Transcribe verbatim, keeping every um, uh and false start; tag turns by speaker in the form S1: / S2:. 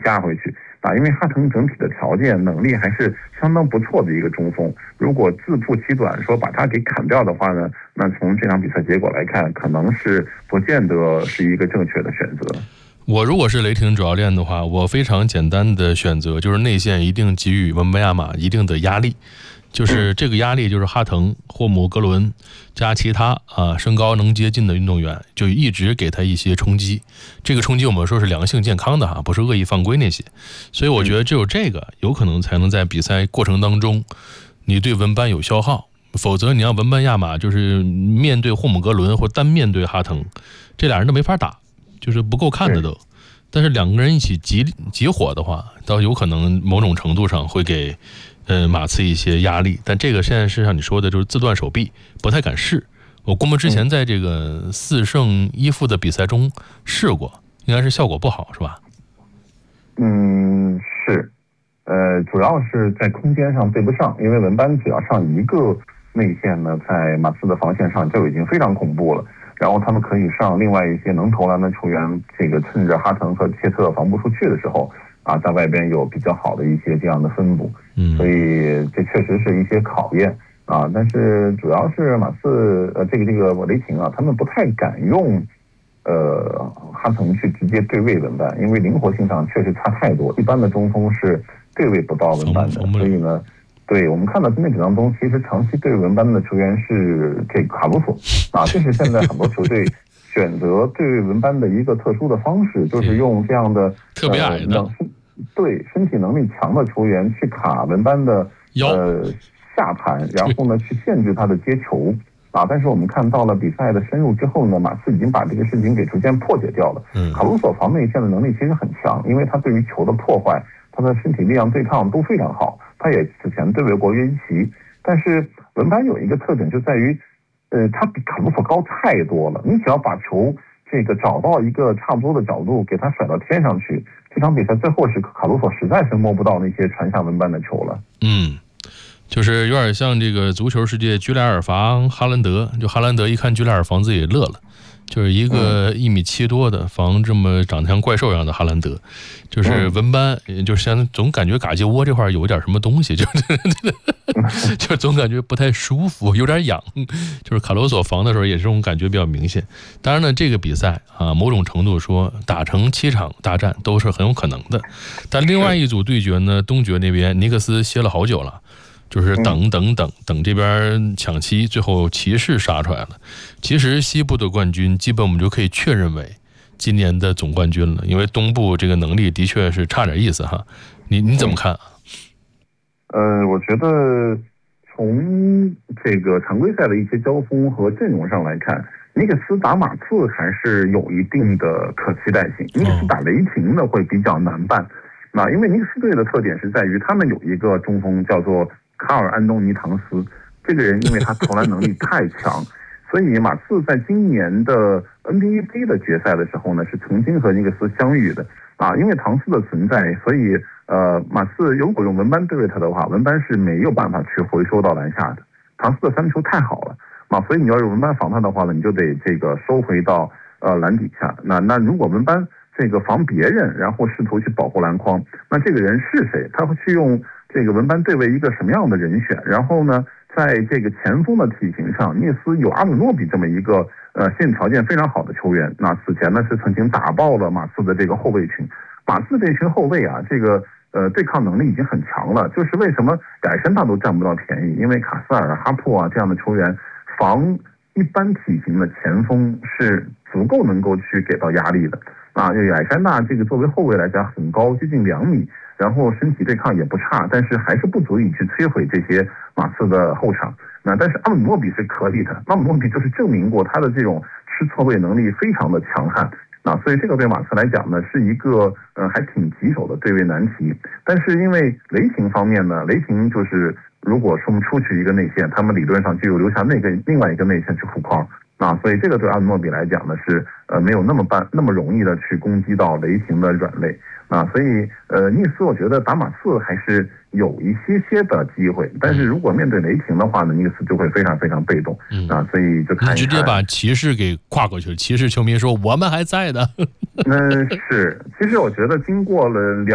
S1: 加回去啊，因为哈腾整体的条件能力还是相当不错的一个中锋，如果自曝其短说把他给砍掉的话呢，那从这场比赛结果来看，可能是不见得是一个正确的选择。
S2: 我如果是雷霆主教练的话，我非常简单的选择就是内线一定给予文班亚马一定的压力，就是这个压力就是哈腾、霍姆格伦加其他啊身高能接近的运动员，就一直给他一些冲击。这个冲击我们说是良性健康的哈，不是恶意犯规那些。所以我觉得只有这个有可能才能在比赛过程当中，你对文班有消耗，否则你让文班亚马就是面对霍姆格伦或单面对哈腾，这俩人都没法打。就是不够看的都，但是两个人一起集集火的话，倒有可能某种程度上会给呃马刺一些压力。但这个现在是像你说的，就是自断手臂，不太敢试。我估摸之前在这个四胜一负的比赛中试过，应该是效果不好，是吧？
S1: 嗯，是，呃，主要是在空间上对不上，因为文班只要上一个内线呢，在马刺的防线上就已经非常恐怖了。然后他们可以上另外一些能投篮的球员，这个趁着哈腾和切特防不出去的时候啊，在外边有比较好的一些这样的分布，嗯，所以这确实是一些考验啊。但是主要是马刺呃这个这个雷霆啊，他们不太敢用呃哈腾去直接对位文班，因为灵活性上确实差太多，一般的中锋是对位不到文班的，所以呢。对，我们看到今天比当中，其实长期对文班的球员是这个卡鲁索啊，这是现在很多球队选择对文班的一个特殊的方式，就是用这样的
S2: 特别矮的、
S1: 呃、对身体能力强的球员去卡文班的呃下盘，然后呢去限制他的接球啊。但是我们看到了比赛的深入之后呢，马刺已经把这个事情给逐渐破解掉了。嗯，卡鲁索防内线的能力其实很强，因为他对于球的破坏，他的身体力量对抗都非常好。他也此前对位过约基奇，但是文班有一个特点就在于，呃，他比卡鲁索高太多了。你只要把球这个找到一个差不多的角度，给他甩到天上去，这场比赛最后是卡鲁索实在是摸不到那些传向文班的球了。
S2: 嗯，就是有点像这个足球世界居莱尔防哈兰德，就哈兰德一看居莱尔防自己也乐了。就是一个一米七多的防这么长得像怪兽一样的哈兰德，就是文班，就是像总感觉嘎鸡窝这块有点什么东西，就是就总感觉不太舒服，有点痒。就是卡罗索防的时候也是这种感觉比较明显。当然呢，这个比赛啊，某种程度说打成七场大战都是很有可能的。但另外一组对决呢，东决那边尼克斯歇了好久了。就是等等等等这边抢七，最后骑士杀出来了。其实西部的冠军基本我们就可以确认为今年的总冠军了，因为东部这个能力的确是差点意思哈。你你怎么看？
S1: 呃，我觉得从这个常规赛的一些交锋和阵容上来看，尼克斯打马刺还是有一定的可期待性。尼克斯打雷霆呢会比较难办，那因为尼克斯队的特点是在于他们有一个中锋叫做卡尔安东尼唐斯，这个人因为他投篮能力太强，所以马刺在今年的 N B A 杯的决赛的时候呢，是曾经和尼克斯相遇的啊。因为唐斯的存在，所以呃，马刺如果用文班对位他的话，文班是没有办法去回收到篮下的。唐斯的三球太好了啊，所以你要用文班防他的话呢，你就得这个收回到呃篮底下。那那如果文班这个防别人，然后试图去保护篮筐，那这个人是谁？他会去用这个文班对位一个什么样的人选？然后呢，在这个前锋的体型上，涅斯有阿姆诺比这么一个呃现条件非常好的球员。那此前呢是曾经打爆了马刺的这个后卫群。马刺这群后卫啊，这个呃对抗能力已经很强了。就是为什么改山大都占不到便宜？因为卡塞尔、哈珀啊这样的球员防一般体型的前锋是足够能够去给到压力的。啊，亚历山大这个作为后卫来讲很高，接近两米，然后身体对抗也不差，但是还是不足以去摧毁这些马刺的后场。那但是阿姆诺比是可以的，阿姆诺比就是证明过他的这种吃错位能力非常的强悍。啊，所以这个对马刺来讲呢，是一个呃还挺棘手的对位难题。但是因为雷霆方面呢，雷霆就是如果说出去一个内线，他们理论上就有留下那个另外一个内线去护框。啊，所以这个对阿姆诺比来讲呢是呃没有那么办那么容易的去攻击到雷霆的软肋啊，所以呃尼斯我觉得打马刺还是有一些些的机会，但是如果面对雷霆的话呢，尼斯就会非常非常被动、嗯、啊，所以就看一看
S2: 直接把骑士给跨过去了，骑士球迷说我们还在的。
S1: 嗯，是，其实我觉得经过了两